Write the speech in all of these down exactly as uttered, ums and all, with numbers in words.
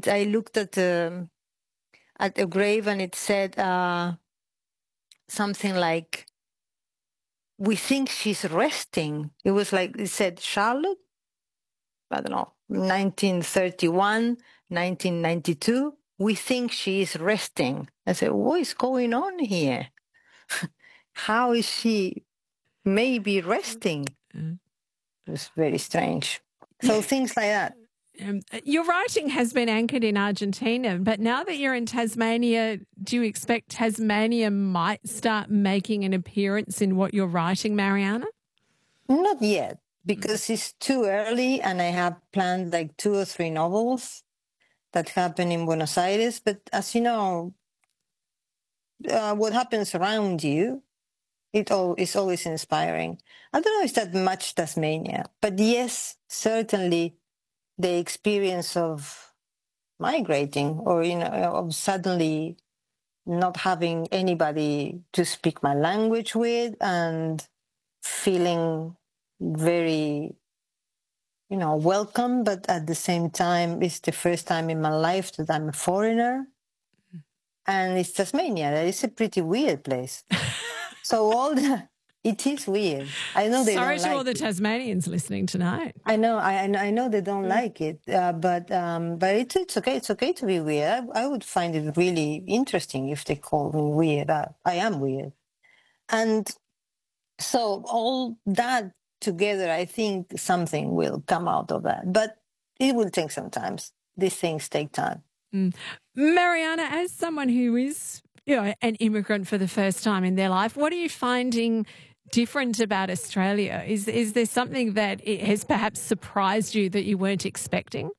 I looked at the at a grave and it said uh, something like, "We think she's resting." It was like it said Charlotte. I don't know, nineteen thirty-one, nineteen ninety-two. We think she is resting. I said, what is going on here? How is she maybe resting? Mm. It was very strange. So Yeah. things like that. Um, your writing has been anchored in Argentina, but now that you're in Tasmania, do you expect Tasmania might start making an appearance in what you're writing, Mariana? Not yet, because it's too early and I have planned like two or three novels that happen in Buenos Aires. But as you know, uh, what happens around you, it all is always inspiring. I don't know if that much Tasmania, but yes, certainly the experience of migrating or, you know, of suddenly not having anybody to speak my language with and feeling very, you know, welcome, but at the same time, it's the first time in my life that I'm a foreigner. And it's Tasmania. It's a pretty weird place. So all the, it is weird. I know they Sorry don't to like all the it. Tasmanians listening tonight. I know, I I know they don't like it, uh, but um, but it's it's okay. It's okay to be weird. I, I would find it really interesting if they call me weird. I, I am weird, and so all that together, I think something will come out of that. But it will take some time. These things take time. Mm. Mariana, as someone who is, you know, an immigrant for the first time in their life, what are you finding different about Australia? Is is there something that it has perhaps surprised you that you weren't expecting?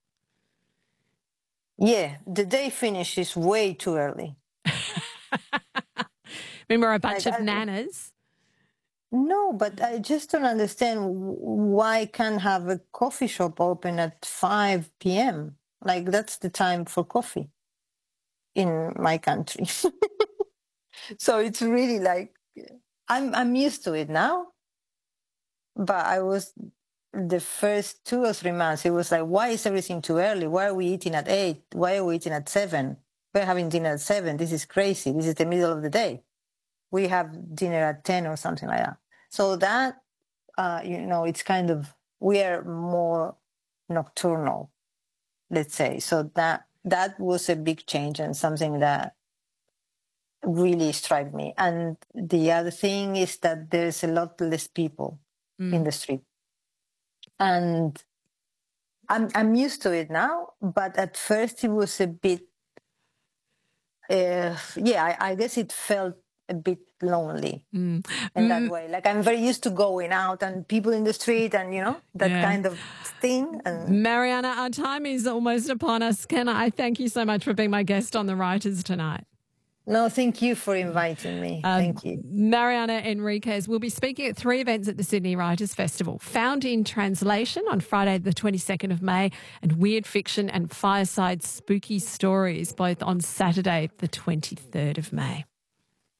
Yeah, the day finish is way too early. Remember a bunch Like, of I- nanas? No, but I just don't understand why I can't have a coffee shop open at five p.m. Like that's the time for coffee in my country. So it's really like I'm I'm used to it now. But I was the first two or three months, it was like, why is everything too early? Why are we eating at eight? Why are we eating at seven? We're having dinner at seven. This is crazy. This is the middle of the day. We have dinner at ten or something like that. So that, uh, you know, it's kind of, we are more nocturnal, let's say. So that that was a big change and something that really struck me. And the other thing is that there's a lot less people Mm. in the street. And I'm I'm used to it now, but at first it was a bit, uh, yeah, I, I guess it felt a bit lonely Mm. in that Mm. way. Like I'm very used to going out and people in the street and, you know, that Yeah. kind of thing. And Mariana, our time is almost upon us. Can I thank you so much for being my guest on The Writers tonight? no, thank you for inviting me. Um, Thank you. Mariana Enriquez will be speaking at three events at the Sydney Writers' Festival. Found in Translation on Friday the twenty-second of May and Weird Fiction and Fireside Spooky Stories both on Saturday the twenty-third of May.